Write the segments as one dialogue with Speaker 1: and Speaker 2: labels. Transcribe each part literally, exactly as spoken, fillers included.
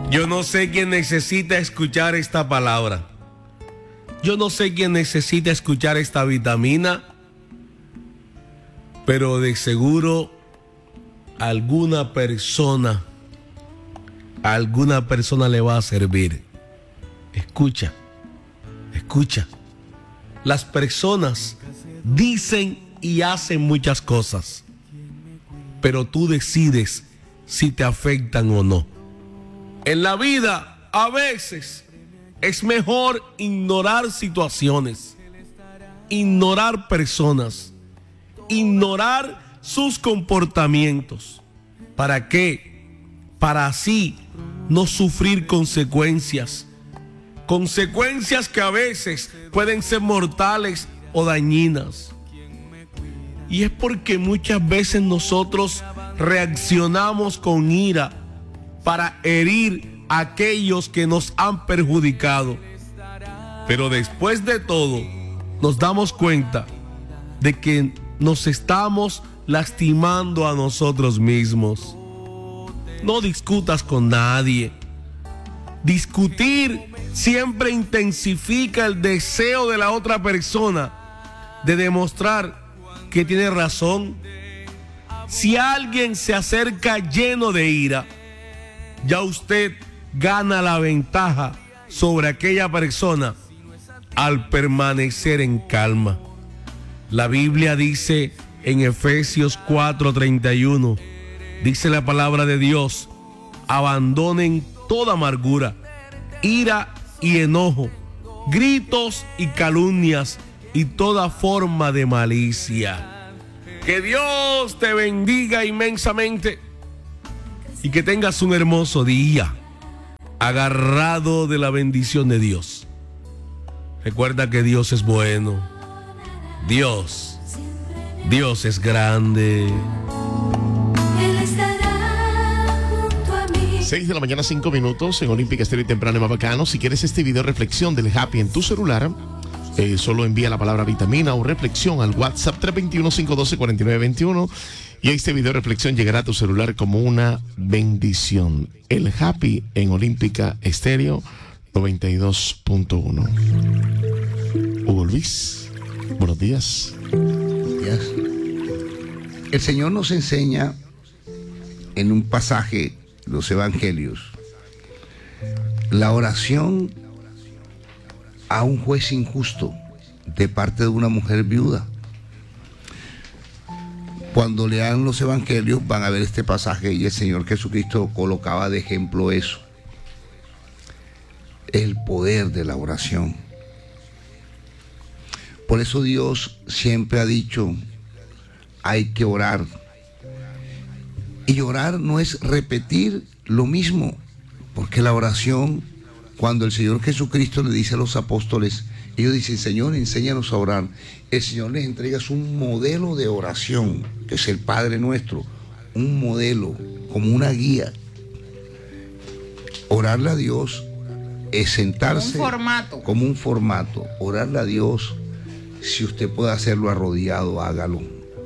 Speaker 1: Yo no sé quién necesita escuchar esta palabra. Yo no sé quién necesita escuchar esta vitamina, pero de seguro alguna persona, a alguna persona le va a servir. Escucha, escucha. Las personas dicen y hacen muchas cosas, pero tú decides si te afectan o no. En la vida, a veces, es mejor ignorar situaciones, ignorar personas, ignorar sus comportamientos. ¿Para qué? Para así no sufrir consecuencias. Consecuencias que a veces pueden ser mortales o dañinas. Y es porque muchas veces nosotros reaccionamos con ira para herir a aquellos que nos han perjudicado. Pero después de todo, nos damos cuenta de que nos estamos lastimando a nosotros mismos. No discutas con nadie. Discutir siempre intensifica el deseo de la otra persona de demostrar que tiene razón. Si alguien se acerca lleno de ira, ya usted gana la ventaja sobre aquella persona al permanecer en calma. La Biblia dice en Efesios cuatro treinta y uno, dice la palabra de Dios: abandonen toda amargura, ira y enojo, gritos y calumnias y toda forma de malicia. Que Dios te bendiga inmensamente y que tengas un hermoso día, agarrado de la bendición de Dios. Recuerda que Dios es bueno. Dios, Dios es grande.
Speaker 2: seis de la mañana, cinco minutos en Olímpica Estéreo y Temprano y Mabacano. Si quieres este video reflexión del Happy en tu celular, eh, solo envía la palabra vitamina o reflexión al WhatsApp tres dos uno, cinco uno dos, cuatro nueve dos uno y este video reflexión llegará a tu celular como una bendición. El Happy en Olímpica Estéreo noventa y dos punto uno. Hugo Luis, buenos días.
Speaker 3: Buenos días. El Señor nos enseña en un pasaje de los evangelios la oración a un juez injusto de parte de una mujer viuda. Cuando lean los evangelios van a ver este pasaje y el Señor Jesucristo colocaba de ejemplo eso, el poder de la oración. Por eso Dios siempre ha dicho: hay que orar. Y orar no es repetir lo mismo, porque la oración, cuando el Señor Jesucristo le dice a los apóstoles, ellos dicen: Señor, enséñanos a orar. El Señor les entrega un modelo de oración, que es el Padre Nuestro, un modelo, como una guía. Orarle a Dios es sentarse
Speaker 4: un formato.
Speaker 3: como un formato. Orarle a Dios, si usted puede hacerlo arrodillado, hágalo.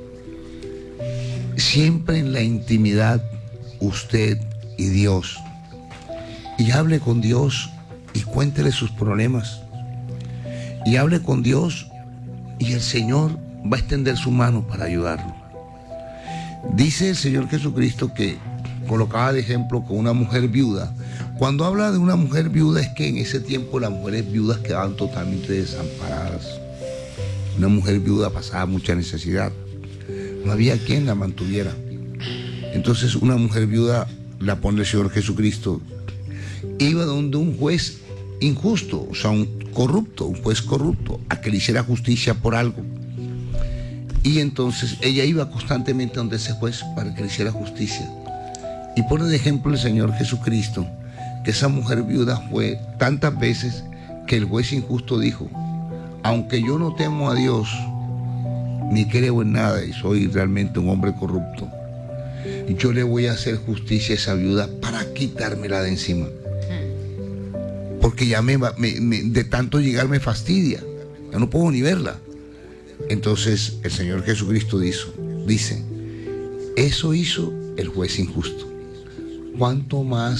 Speaker 3: Siempre en la intimidad, usted y Dios. Y hable con Dios y cuéntele sus problemas. Y hable con Dios y el Señor va a extender su mano para ayudarlo. Dice el Señor Jesucristo que colocaba de ejemplo con una mujer viuda. Cuando habla de una mujer viuda es que en ese tiempo las mujeres viudas quedaban totalmente desamparadas. Una mujer viuda pasaba mucha necesidad. No había quien la mantuviera. Entonces una mujer viuda, la pone el Señor Jesucristo, iba donde un juez injusto, o sea, un corrupto, un juez corrupto, a que le hiciera justicia por algo. Y entonces ella iba constantemente donde ese juez para que le hiciera justicia. Y pone de ejemplo el Señor Jesucristo que esa mujer viuda fue tantas veces que el juez injusto dijo: aunque yo no temo a Dios, ni creo en nada y soy realmente un hombre corrupto, yo le voy a hacer justicia a esa viuda para quitármela de encima. Porque ya me, me, me, de tanto llegar me fastidia, ya no puedo ni verla. Entonces el Señor Jesucristo dice, dice, eso hizo el juez injusto. ¿Cuánto más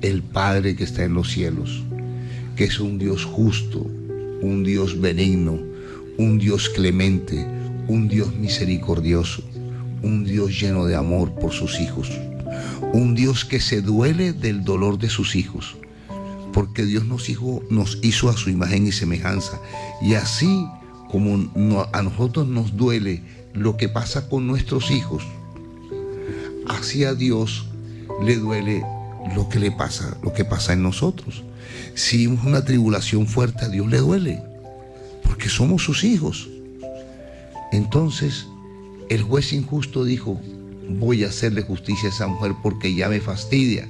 Speaker 3: el Padre que está en los cielos, que es un Dios justo, un Dios benigno, un Dios clemente, un Dios misericordioso, un Dios lleno de amor por sus hijos, un Dios que se duele del dolor de sus hijos, porque Dios nos hizo, nos hizo a su imagen y semejanza, y así como no, a nosotros nos duele lo que pasa con nuestros hijos, así a Dios le duele lo que le pasa, lo que pasa en nosotros. Si es una tribulación fuerte, a Dios le duele, porque somos sus hijos. Entonces, el juez injusto dijo: voy a hacerle justicia a esa mujer porque ya me fastidia.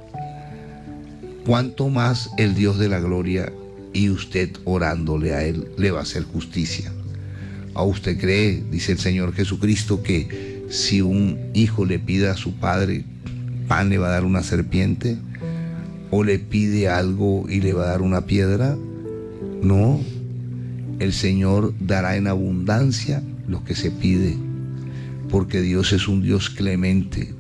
Speaker 3: ¿Cuánto más el Dios de la gloria, y usted orándole a Él, le va a hacer justicia? ¿A usted cree, dice el Señor Jesucristo, que si un hijo le pide a su padre pan, le va a dar una serpiente? ¿O le pide algo y le va a dar una piedra? No, el Señor dará en abundancia lo que se pide, porque Dios es un Dios clemente,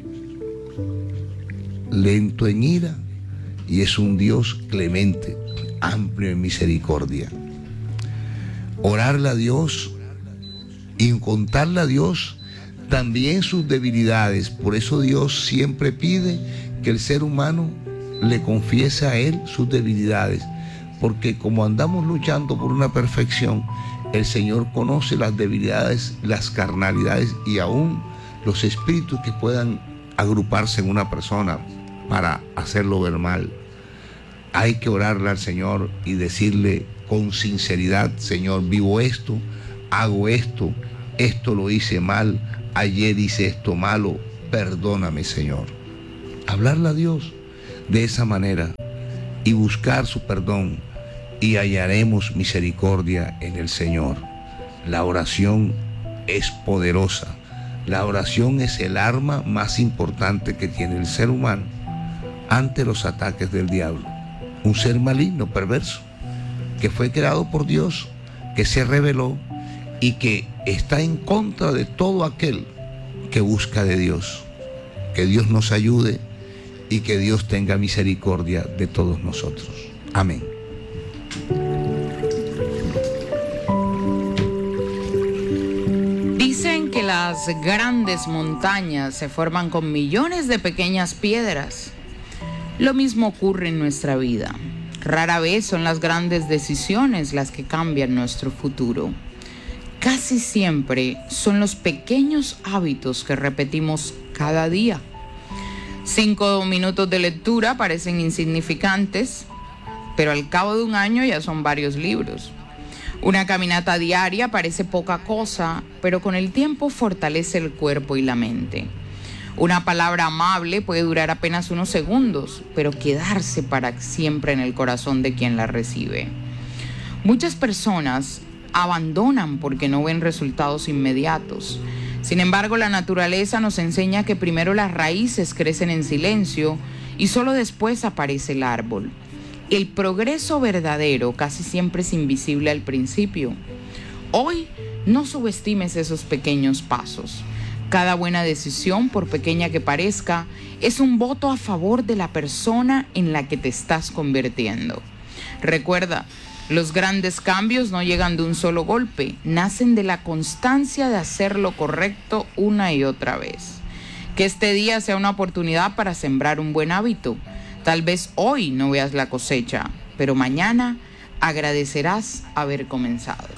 Speaker 3: lento en ira, y es un Dios clemente, amplio en misericordia. Orarle a Dios y contarle a Dios también sus debilidades. Por eso Dios siempre pide que el ser humano le confiese a Él sus debilidades, porque como andamos luchando por una perfección, el Señor conoce las debilidades, las carnalidades y aún los espíritus que puedan agruparse en una persona para hacerlo ver mal. Hay que orarle al Señor y decirle con sinceridad: Señor, vivo esto, hago esto, esto lo hice mal, ayer hice esto malo, perdóname, Señor. Hablarle a Dios de esa manera y buscar su perdón, y hallaremos misericordia en el Señor. La oración es poderosa. La oración es el arma más importante que tiene el ser humano ante los ataques del diablo. Un ser maligno, perverso, que fue creado por Dios, que se reveló y que está en contra de todo aquel que busca de Dios. Que Dios nos ayude y que Dios tenga misericordia de todos nosotros. Amén.
Speaker 4: Dicen que las grandes montañas se forman con millones de pequeñas piedras. Lo mismo ocurre en nuestra vida. Rara vez son las grandes decisiones las que cambian nuestro futuro. Casi siempre son los pequeños hábitos que repetimos cada día. Cinco minutos de lectura parecen insignificantes, pero al cabo de un año ya son varios libros. Una caminata diaria parece poca cosa, pero con el tiempo fortalece el cuerpo y la mente. Una palabra amable puede durar apenas unos segundos, pero quedarse para siempre en el corazón de quien la recibe. Muchas personas abandonan porque no ven resultados inmediatos. Sin embargo, la naturaleza nos enseña que primero las raíces crecen en silencio y solo después aparece el árbol. El progreso verdadero casi siempre es invisible al principio. Hoy no subestimes esos pequeños pasos. Cada buena decisión, por pequeña que parezca, es un voto a favor de la persona en la que te estás convirtiendo. Recuerda, los grandes cambios no llegan de un solo golpe, nacen de la constancia de hacer lo correcto una y otra vez. Que este día sea una oportunidad para sembrar un buen hábito. Tal vez hoy no veas la cosecha, pero mañana agradecerás haber comenzado.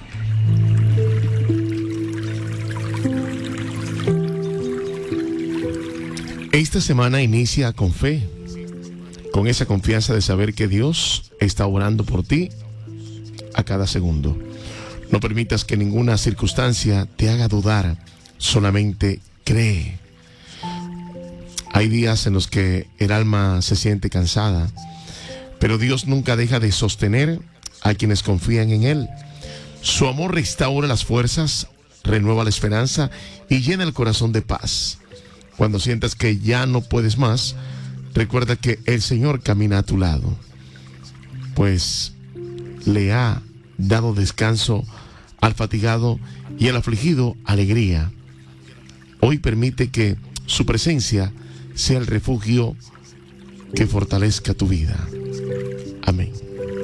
Speaker 2: Esta semana inicia con fe, con esa confianza de saber que Dios está orando por ti a cada segundo. No permitas que ninguna circunstancia te haga dudar, solamente cree. Hay días en los que el alma se siente cansada, pero Dios nunca deja de sostener a quienes confían en Él. Su amor restaura las fuerzas, renueva la esperanza y llena el corazón de paz. Cuando sientas que ya no puedes más, recuerda que el Señor camina a tu lado, pues le ha dado descanso al fatigado y al afligido alegría. Hoy permite que su presencia sea el refugio que fortalezca tu vida. Amén.